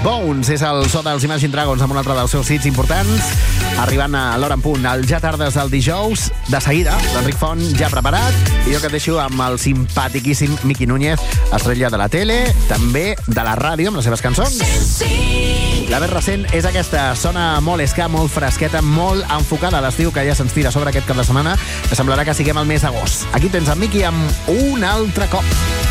Bones és el so dels Imagine Dragons amb un altre dels seus hits importants. Arribant a l'hora en punt, al Ja Tardes del dijous. De seguida, l'Enric Font ja preparat. I jo que et deixo amb el simpatiquíssim Miqui Núñez, estrella de la tele, també de la ràdio, amb les seves cançons. La més recent és aquesta. Sona molt ska, molt fresqueta, molt enfocada a l'estiu que ja se'ns tira sobre aquest cap de setmana, que semblarà que siguem al mes d'agost. Aquí tens en Miqui amb Un altre cop.